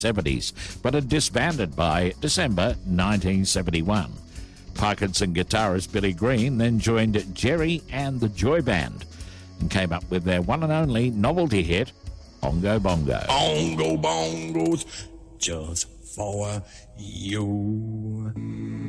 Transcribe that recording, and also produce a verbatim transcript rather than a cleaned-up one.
seventies, but had disbanded by December nineteen seventy-one. Parkinson guitarist Billy Green then joined Jerry and the Joy Band and came up with their one and only novelty hit, Ongo Bongo. Ongo Bongos, just for you.